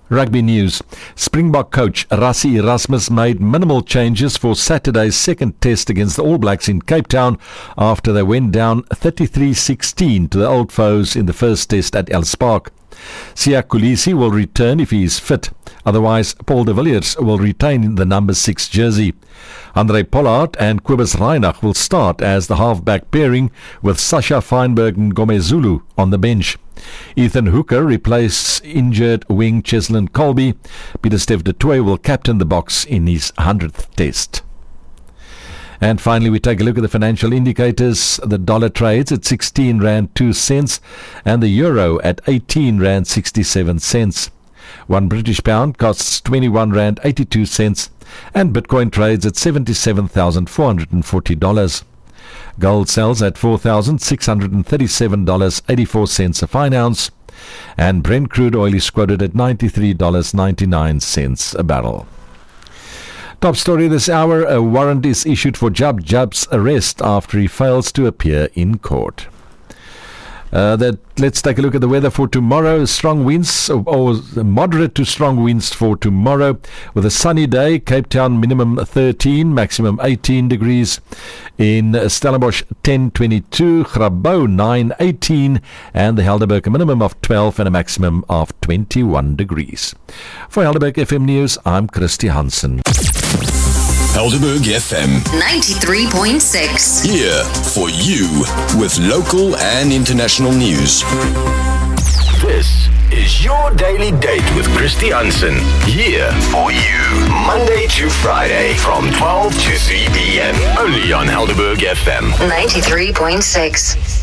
Rugby news. Springbok coach Rassie Erasmus made minimal changes for Saturday's second test against the All Blacks in Cape Town after they went down 33-16 to the old foes in the first test at Ellis Park. Siya Kolisi will return if he is fit. Otherwise, Paul de Villiers will retain the number 6 jersey. Andre Pollard and Kobus Reinach will start as the halfback pairing with Sasha Feinberg and Gomezulu on the bench. Ethan Hooker replaces injured wing Cheslin Colby. Pieter-Steph du Toit will captain the Boks in his 100th test. And finally, we take a look at the financial indicators. The dollar trades at 16 Rand 2 cents and the euro at 18 Rand 67 cents. 1 British pound costs 21 Rand 82 cents and Bitcoin trades at $77,440. Gold sells at $4,637.84 a fine ounce, and Brent crude oil is quoted at $93.99 a barrel. Top story this hour, a warrant is issued for Jab Jab's arrest after he fails to appear in court. Let's take a look at the weather for tomorrow. Strong winds or moderate to strong winds for tomorrow with a sunny day. Cape Town minimum 13, maximum 18 degrees. In Stellenbosch 10-22, Grabouw 9-18 and the Helderberg a minimum of 12 and a maximum of 21 degrees. For Helderberg FM News, I'm Christy Hansen. Helderberg FM 93.6. Here for you with local and international news. This is your daily date with Christy Hansen. Here for you Monday to Friday from 12 to 3 p.m. Only on Helderberg FM 93.6.